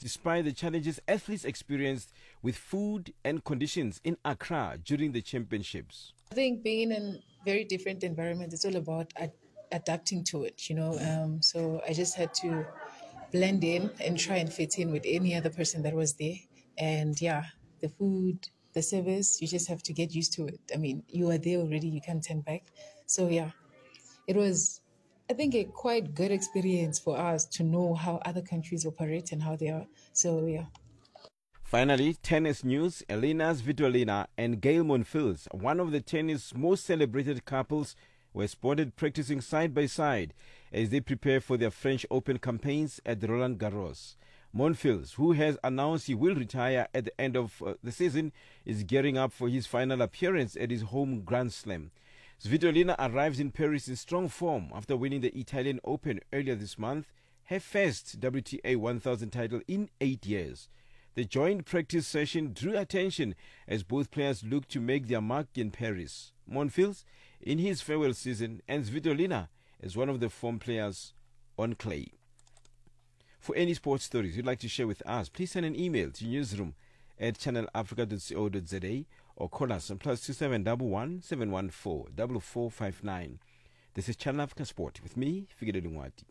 despite the challenges athletes experienced with food and conditions in Accra during the championships. I think being in a very different environment, it's all about adapting to it, So I just had to blend in and try and fit in with any other person that was there. And yeah, the food, the service, you just have to get used to it. I mean, you are there already, you can't turn back. So yeah, it was, I think, a quite good experience for us to know how other countries operate and how they are. So yeah. Finally, tennis news. Elina Svitolina and Gail Monfils, one of the tennis most celebrated couples, were spotted practicing side by side as they prepare for their French Open campaigns at the Roland Garros. Monfils, who has announced he will retire at the end of the season, is gearing up for his final appearance at his home Grand Slam. Svitolina arrives in Paris in strong form after winning the Italian Open earlier this month, her first WTA 1000 title in 8 years. The joint practice session drew attention as both players looked to make their mark in Paris. Monfils in his farewell season and Svitolina as one of the form players on clay. For any sports stories you'd like to share with us, please send an email to newsroom@channelafrica.co.za or call us on +2711 714 4459. This is Channel Africa Sport with me, Figile Lungwati.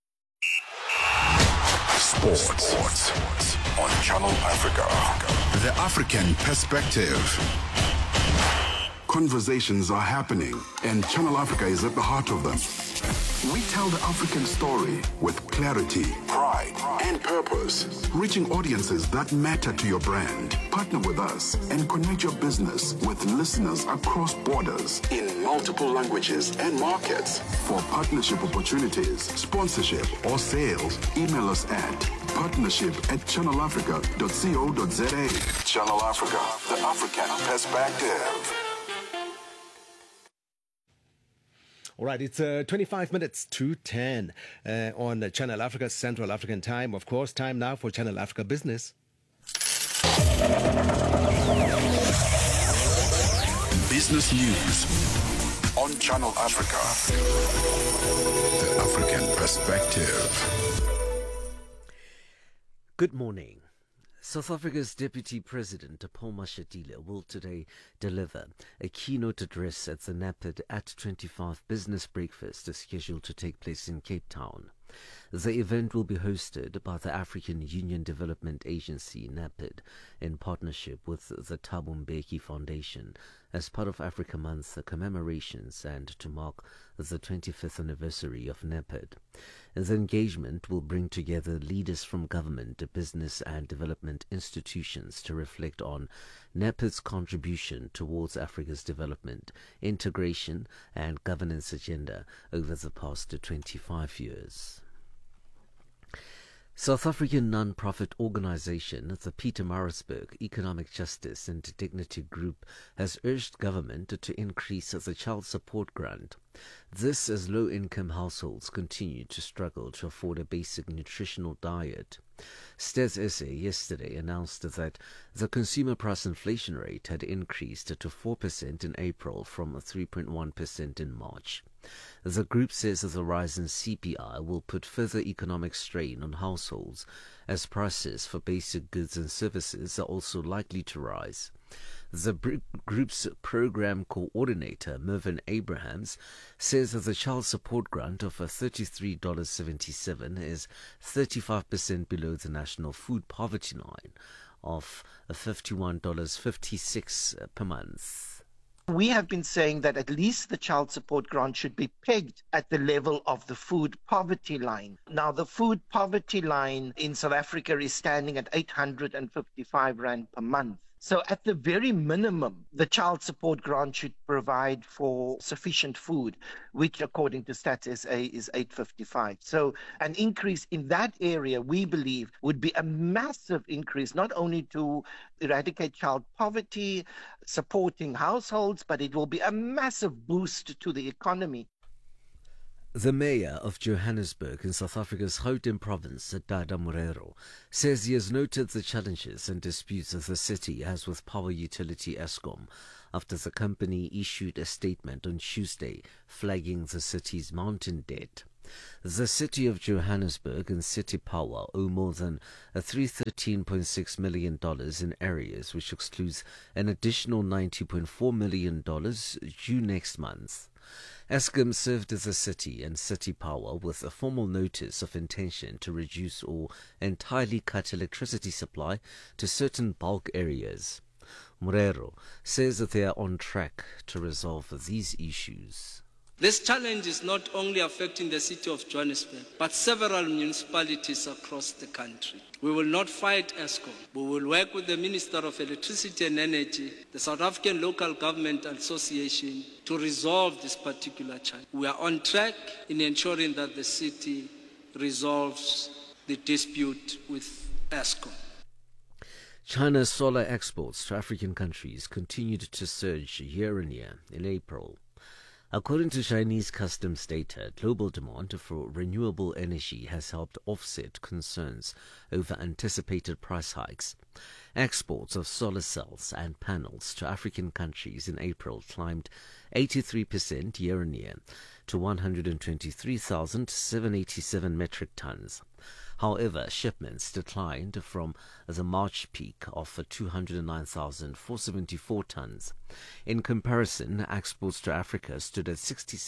Sports on Channel Africa. The African perspective. Conversations are happening, and Channel Africa is at the heart of them. We tell the African story with clarity, pride, and purpose, reaching audiences that matter to your brand. Partner with us and connect your business with listeners across borders in multiple languages and markets. For partnership opportunities, sponsorship, or sales, email us at partnership@channelafrica.co.za. Channel Africa, the African perspective. All right, it's 25 minutes to 10 on Channel Africa, Central African Time. Of course, time now for Channel Africa Business. Business news on Channel Africa. The African perspective. Good morning. South Africa's Deputy President, Paul Mashatile, will today deliver a keynote address at the NAPED at 25 business breakfast scheduled to take place in Cape Town. The event will be hosted by the African Union Development Agency, NAPED, in partnership with the Thabo Mbeki Foundation as part of Africa Month commemorations and to mark the 25th anniversary of NAPED. The engagement will bring together leaders from government, business and development institutions to reflect on NAPED's contribution towards Africa's development, integration and governance agenda over the past 25 years. South African non-profit organisation, the Pietermaritzburg Economic Justice and Dignity Group, has urged government to increase the child support grant. This as low-income households continue to struggle to afford a basic nutritional diet. Stes SA yesterday announced that the consumer price inflation rate had increased to 4% in April from 3.1% in March. The group says the rise in CPI will put further economic strain on households as prices for basic goods and services are also likely to rise. The group's program coordinator, Mervyn Abrahams, says that the child support grant of $33.77 is 35% below the national food poverty line of $51.56 per month. We have been saying that at least the child support grant should be pegged at the level of the food poverty line. Now, the food poverty line in South Africa is standing at 855 Rand per month. So at the very minimum, the child support grant should provide for sufficient food, which according to Stats SA is 855. So an increase in that area, we believe, would be a massive increase, not only to eradicate child poverty, supporting households, but it will be a massive boost to the economy. The mayor of Johannesburg in South Africa's Gauteng province, Dada Morero, says he has noted the challenges and disputes that the city has with power utility Eskom after the company issued a statement on Tuesday flagging the city's mounting debt. The city of Johannesburg and City Power owe more than $313.6 million in arrears, which excludes an additional $90.4 million due next month. Eskom served as the city and City Power with a formal notice of intention to reduce or entirely cut electricity supply to certain bulk areas. Morero says that they are on track to resolve these issues. This challenge is not only affecting the city of Johannesburg, but several municipalities across the country. We will not fight Eskom. We will work with the Minister of Electricity and Energy, the South African Local Government Association, to resolve this particular challenge. We are on track in ensuring that the city resolves the dispute with Eskom. China's solar exports to African countries continued to surge year on year in April. According to Chinese customs data, global demand for renewable energy has helped offset concerns over anticipated price hikes. Exports of solar cells and panels to African countries in April climbed 83% year-on-year to 123,787 metric tons. However, shipments declined from the March peak of 209,474 tons. In comparison, exports to Africa stood at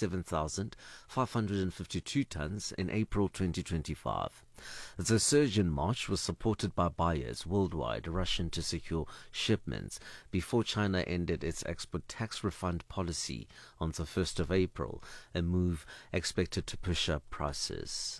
67,552 tons in April 2025. The surge in March was supported by buyers worldwide rushing to secure shipments before China ended its export tax refund policy on the 1st of April, a move expected to push up prices.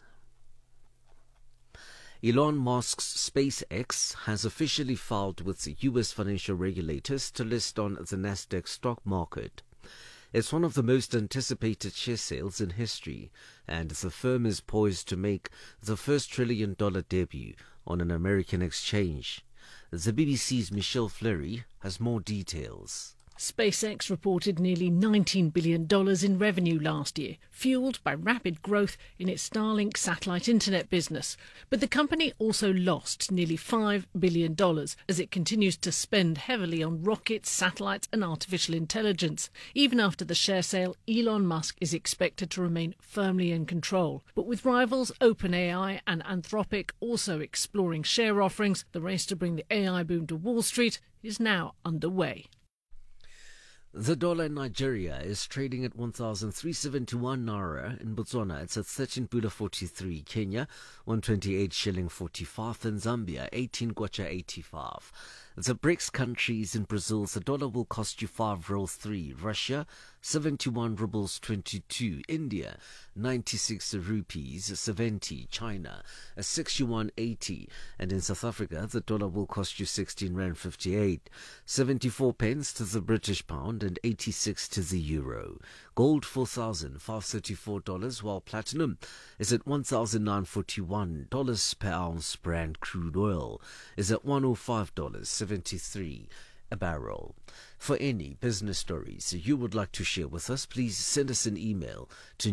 Elon Musk's SpaceX has officially filed with U.S. financial regulators to list on the Nasdaq stock market. It's one of the most anticipated share sales in history, and the firm is poised to make the first trillion-dollar debut on an American exchange. The BBC's Michelle Fleury has more details. SpaceX reported nearly $19 billion in revenue last year, fueled by rapid growth in its Starlink satellite internet business. But the company also lost nearly $5 billion as it continues to spend heavily on rockets, satellites and artificial intelligence. Even after the share sale, Elon Musk is expected to remain firmly in control. But with rivals OpenAI and Anthropic also exploring share offerings, the race to bring the AI boom to Wall Street is now underway. The dollar in Nigeria is trading at 1,371 naira. In Botswana, it's at 13.43. Kenya, 128 shilling 45. In Zambia, 18 kwacha 85. The BRICS countries in Brazil, the dollar will cost you 5.03. Russia, 71 rubles 22. India, 96 rupees 70. China, 61.80. And in South Africa, the dollar will cost you 16 rand 58. 74 pence to the British pound and 86 to the euro. Gold $4,534, while platinum is at $1,941 per ounce. Brand crude oil is at $105.73 a barrel. For any business stories you would like to share with us, please send us an email to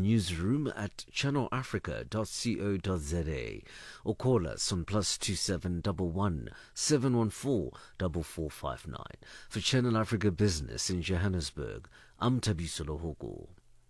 newsroom@channelafrica.co.za or call us on +2711 714 4459. For Channel Africa Business in Johannesburg, I'm Thabiso Lohoko.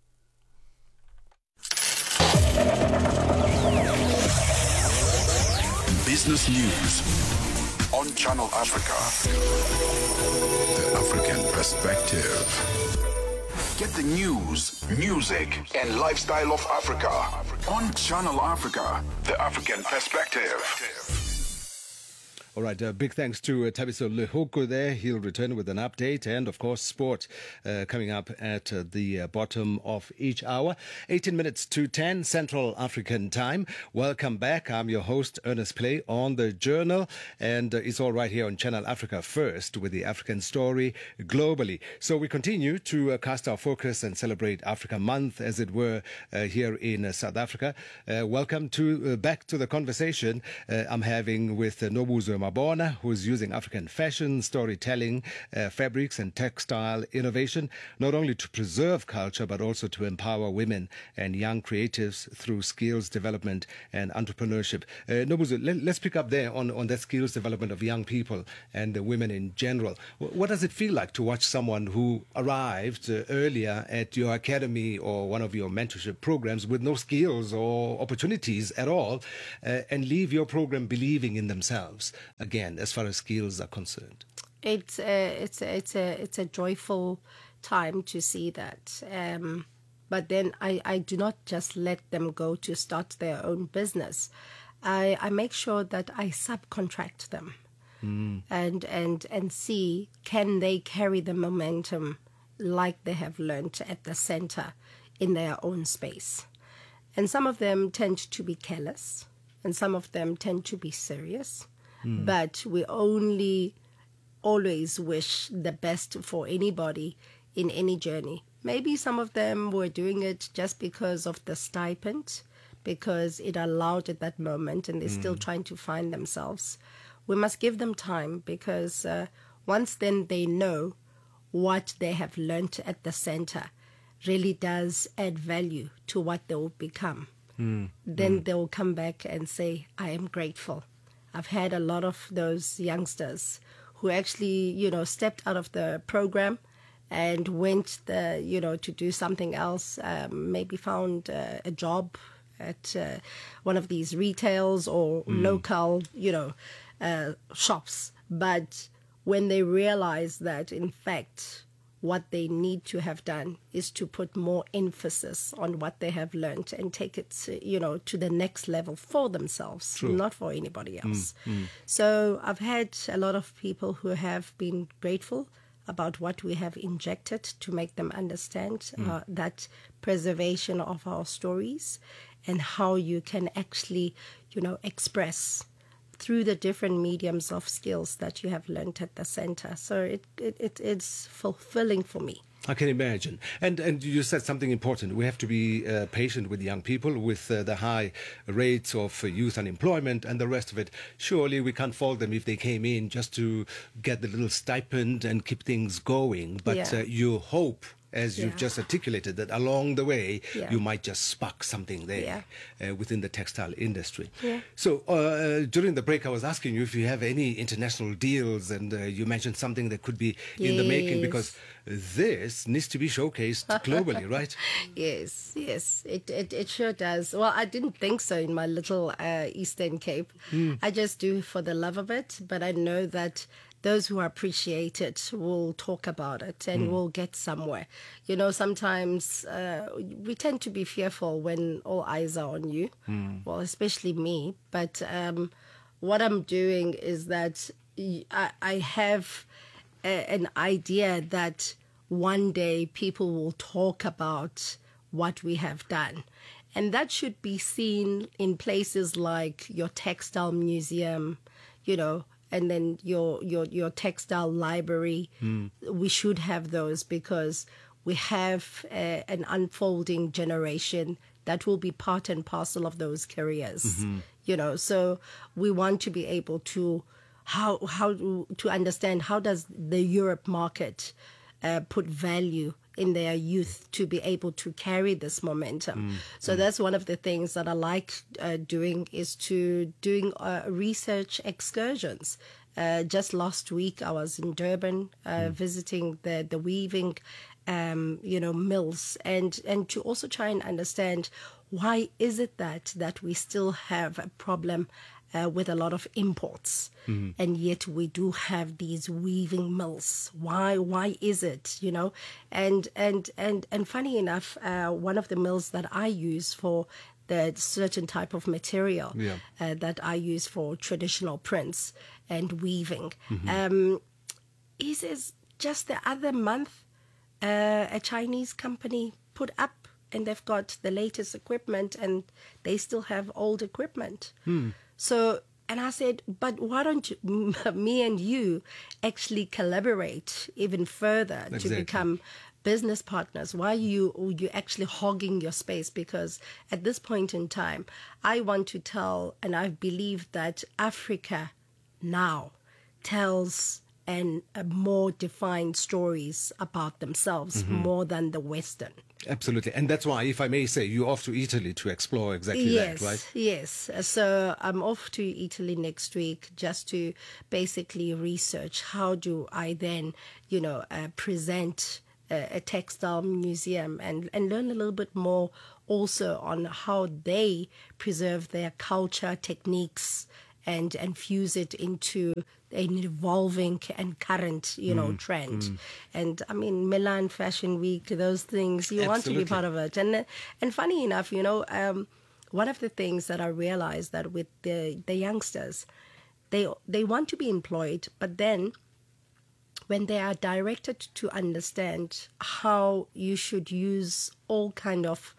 Business News on Channel Africa. The African Perspective. Get the news, music, and lifestyle of Africa on Channel Africa. The African Perspective. All right, big thanks to Thabiso Lohoko there. He'll return with an update and, of course, sport coming up at the bottom of each hour. 18 minutes to 10 Central African time. Welcome back. I'm your host, Ernest Play, on the Journal. And it's all right here on Channel Africa First with the African story globally. So we continue to cast our focus and celebrate Africa Month, as it were, here in South Africa. Welcome to back to the conversation I'm having with Nobuzo Mabona, who's using African fashion, storytelling, fabrics and textile innovation, not only to preserve culture, but also to empower women and young creatives through skills development and entrepreneurship. Nobuzo, let's pick up there on that skills development of young people and the women in general. What does it feel like to watch someone who arrived earlier at your academy or one of your mentorship programs with no skills or opportunities at all, and leave your program believing in themselves again, as far as skills are concerned? It's a joyful time to see that. But then I do not just let them go to start their own business. I make sure that I subcontract them and see, can they carry the momentum like they have learned at the center in their own space. And some of them tend to be careless and some of them tend to be serious. But we only always wish the best for anybody in any journey. Maybe some of them were doing it just because of the stipend, because it allowed at that moment, and they're still trying to find themselves. We must give them time, because once then they know what they have learned at the center really does add value to what they will become. Then they will come back and say, I am grateful. I've had a lot of those youngsters who actually, stepped out of the program and went, to do something else, maybe found a job at one of these retails or local, shops. But when they realize that, in fact, what they need to have done is to put more emphasis on what they have learned and take it, to the next level for themselves, not for anybody else. So I've had a lot of people who have been grateful about what we have injected to make them understand that preservation of our stories and how you can actually, express through the different mediums of skills that you have learned at the center. So it's fulfilling for me. I can imagine. And you said something important. We have to be patient with young people with the high rates of youth unemployment and the rest of it. Surely we can't fault them if they came in just to get the little stipend and keep things going. But you hope, as you've just articulated, that along the way you might just spark something there within the textile industry. So during the break I was asking you if you have any international deals, and you mentioned something that could be in the making, because this needs to be showcased globally, right? Yes, it sure does. Well, I didn't think so in my little Eastern Cape. I just do for the love of it, but I know that those who appreciate it will talk about it and will get somewhere. Sometimes we tend to be fearful when all eyes are on you, well, especially me. But what I'm doing is that I have an idea that one day people will talk about what we have done. And that should be seen in places like your textile museum, and then your textile library. We should have those, because we have an unfolding generation that will be part and parcel of those careers. So we want to be able to how to understand how does the Europe market put value in their youth to be able to carry this momentum. So that's one of the things that I like doing, is doing research excursions. Just last week I was in Durban visiting the weaving mills, and to also try and understand why is it that we still have a problem with a lot of imports, and yet we do have these weaving mills. Why is it, and funny enough, one of the mills that I use for the certain type of material that I use for traditional prints and weaving is just the other month a Chinese company put up, and they've got the latest equipment and they still have old equipment. So, and I said, but why don't me and you actually collaborate even further to become business partners? Why are you actually hogging your space? Because at this point in time, I want to tell, and I believe that Africa now tells and more defined stories about themselves more than the Western. Absolutely. And that's why, if I may say, you're off to Italy to explore exactly that, right? Yes. So I'm off to Italy next week just to basically research how do I then, present a textile museum and learn a little bit more also on how they preserve their culture, techniques, and fuse it into an evolving and current, trend. And I mean, Milan Fashion Week, those things, you want to be part of it. And funny enough, one of the things that I realized that with the youngsters, they want to be employed, but then when they are directed to understand how you should use all kind of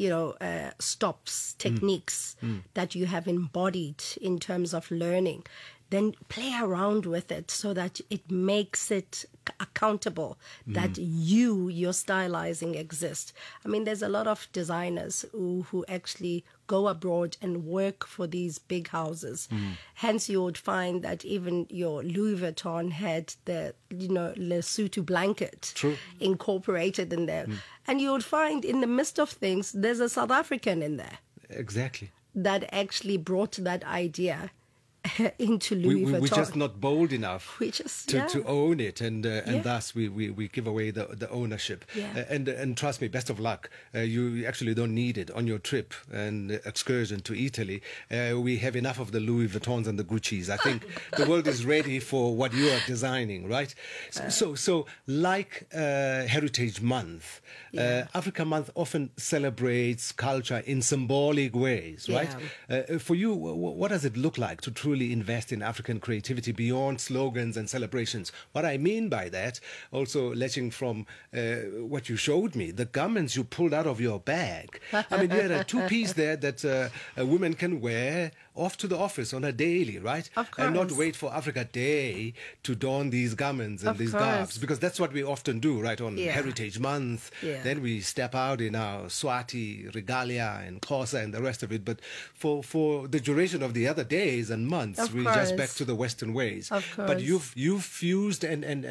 stops, techniques that you have embodied in terms of learning, then play around with it so that it makes it accountable that your stylizing exists. I mean, there's a lot of designers who actually go abroad and work for these big houses. Hence, you would find that even your Louis Vuitton had the, Lesotho blanket incorporated in there. And you would find in the midst of things, there's a South African in there. Exactly. That actually brought that idea into Louis Vuitton. We're just not bold enough to own it, and thus we give away the ownership. Yeah. And trust me, best of luck. You actually don't need it on your trip and excursion to Italy. We have enough of the Louis Vuittons and the Guccis. I think the world is ready for what you are designing, right? So like Heritage Month, Africa Month often celebrates culture in symbolic ways, right? For you, what does it look like to truly invest in African creativity beyond slogans and celebrations? What I mean by that, also letting from what you showed me, the garments you pulled out of your bag. I mean, you had a two-piece there that a woman can wear off to the office on a daily, right? Of course. And not wait for Africa Day to don these garments and these garbs, because that's what we often do, right? On Heritage Month, then we step out in our Swati, regalia and Xhosa and the rest of it. But for the duration of the other days and months, we're just back to the Western ways. Of course. But you've fused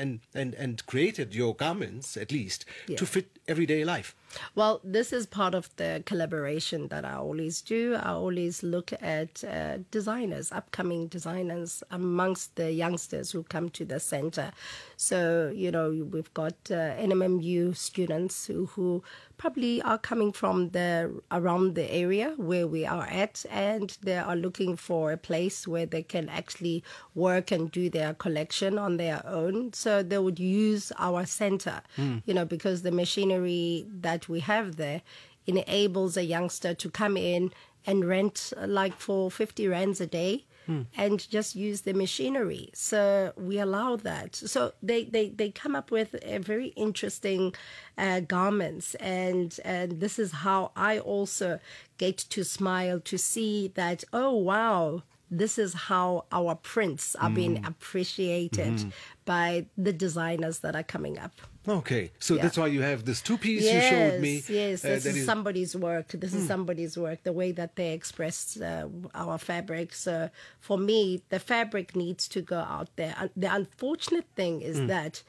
and created your garments, at least, to fit everyday life. Well, this is part of the collaboration that I always do. I always look at designers, upcoming designers amongst the youngsters who come to the center. So, we've got NMMU students who probably are coming from around the area where we are at, and they are looking for a place where they can actually work and do their collection on their own. So they would use our center, because the machinery that we have there enables a youngster to come in and rent like for 50 rands a day and just use the machinery. So we allow that. So they come up with a very interesting garments, and this is how I also get to smile to see that, oh wow, this is how our prints are being appreciated by the designers that are coming up. Okay, so that's why you have this two-piece you showed me. Yes, this is somebody's work. This is somebody's work, the way that they express our fabrics. For me, the fabric needs to go out there. The unfortunate thing is that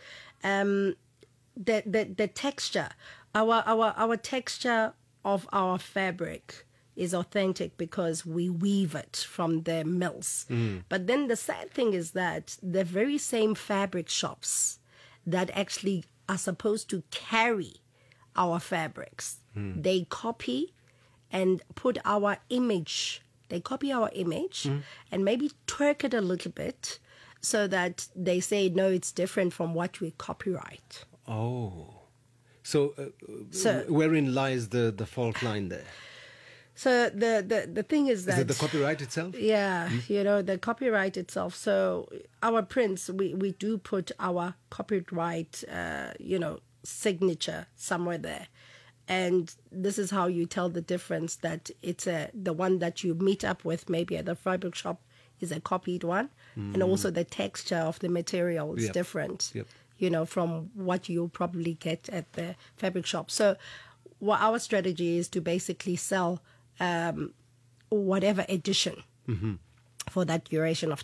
the texture, our texture of our fabric is authentic because we weave it from the mills. But then the sad thing is that the very same fabric shops that actually are supposed to carry our fabrics, they copy and put our image. They copy our image and maybe twerk it a little bit so that they say, no, it's different from what we copyright. Oh. So wherein lies the fault line there? So the thing is that... Is it the copyright itself? Yeah, the copyright itself. So our prints, we do put our copyright, signature somewhere there. And this is how you tell the difference that it's the one that you meet up with maybe at the fabric shop is a copied one. And also the texture of the material is different, from what you'll probably get at the fabric shop. So what our strategy is to basically sell whatever edition for that duration of time.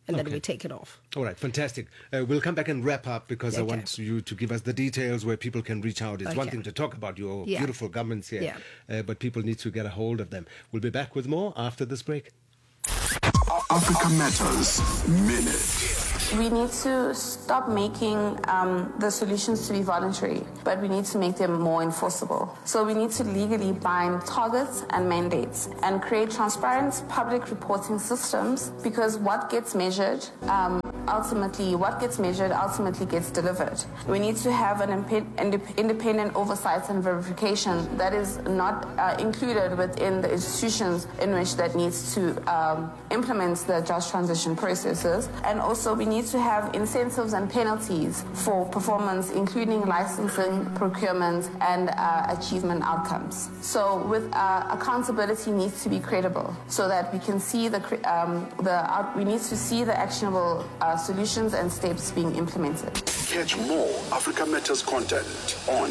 and then we take it off. All right, fantastic. We'll come back and wrap up because I Okay. want you to give us the details where people can reach out. It's one Okay. thing to talk about your Yeah. beautiful garments here, Yeah. but people need to get a hold of them. We'll be back with more after this break. Africa Matters Minute. We need to stop making the solutions to be voluntary, but we need to make them more enforceable. So we need to legally bind targets and mandates and create transparent public reporting systems, because what gets measured ultimately gets delivered. We need to have an independent oversight and verification that is not included within the institutions in which that needs to implement the just transition processes. And also we need to have incentives and penalties for performance, including licensing, procurement, and achievement outcomes. So with accountability needs to be credible, so that we can see we need to see the actionable solutions and steps being implemented. Catch more Africa Matters content on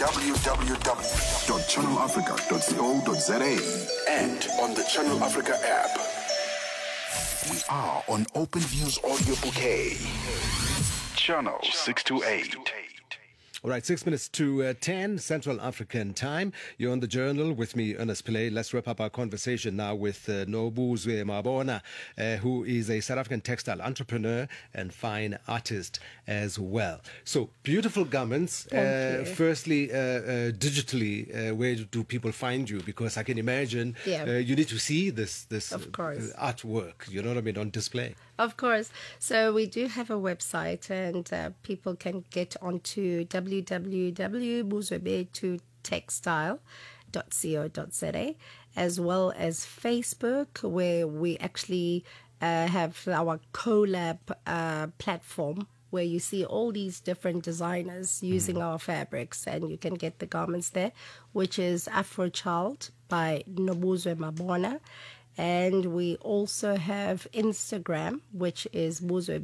www.channelafrica.co.za and on the Channel Africa app. We are on OpenView's audio bouquet. Channel 628. All right, 6 minutes to 10 Central African time. You're on the Journal with me, Ernest Pillay. Let's wrap up our conversation now with Nobuzwe Mabona, who is a South African textile entrepreneur and fine artist as well. So, beautiful garments. Firstly, digitally, where do people find you? Because I can imagine you need to see this Of course. artwork, you know what I mean, on display. Of course. So we do have a website, and people can get onto www.buzwebe2textile.co.za, as well as Facebook, where we actually have our collab platform, where you see all these different designers using our fabrics, and you can get the garments there, which is Afro Child by Nobuzwe Mabona. And we also have Instagram, which is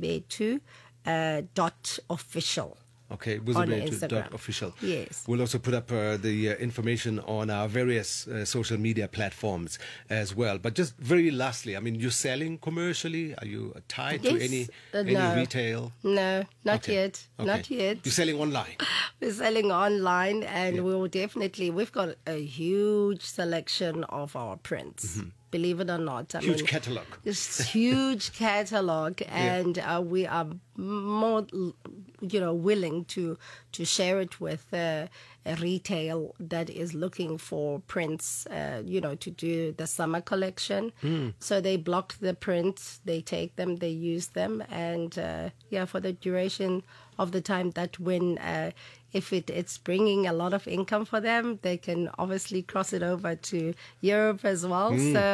buzwebe2.official. Okay, On Buzwebe2.official. Instagram. Yes. We'll also put up the information on our various social media platforms as well. But just very lastly, I mean, you're selling commercially? Are you tied to any No. retail? No, not Okay. yet. Okay. Not yet. You're selling online? We're selling online, and we've got a huge selection of our prints. Believe it or not. I Huge mean, catalog. This huge catalog, and we are more, willing to share it with a retail that is looking for prints, to do the summer collection. So they block the prints, they take them, they use them, and for the duration of the time, that when if it's bringing a lot of income for them, they can obviously cross it over to Europe as well.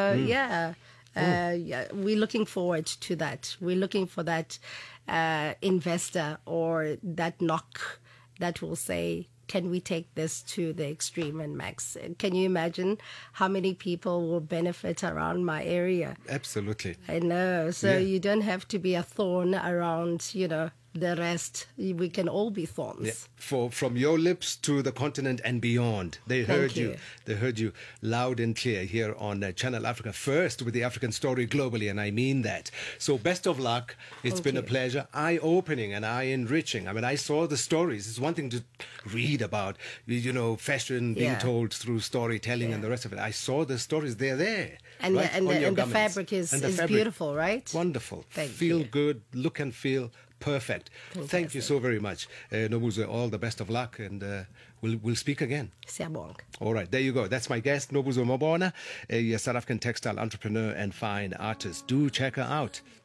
We're looking forward to that. We're looking for that investor or that knock that will say, can we take this to the extreme and max? Can you imagine how many people will benefit around my area? Absolutely. I know. So you don't have to be a thorn around, the rest. We can all be thorns. Yeah. From your lips to the continent and beyond. They heard you. They heard you loud and clear here on Channel Africa, first with the African story globally, and I mean that. So best of luck. It's been a pleasure, eye-opening and eye-enriching. I mean, I saw the stories. It's one thing to read about, fashion being told through storytelling and the rest of it. I saw the stories. They're there. And, right, and, on your the, and the garments. fabric is fabric, beautiful, right? Wonderful. Thank feel you. good, look and feel perfect. Thank you so very much. Nobuzwe, all the best of luck, and we'll speak again. Siyabonga. All right, there you go. That's my guest, Nobuzwe Mabona, a South African textile entrepreneur and fine artist. Do check her out.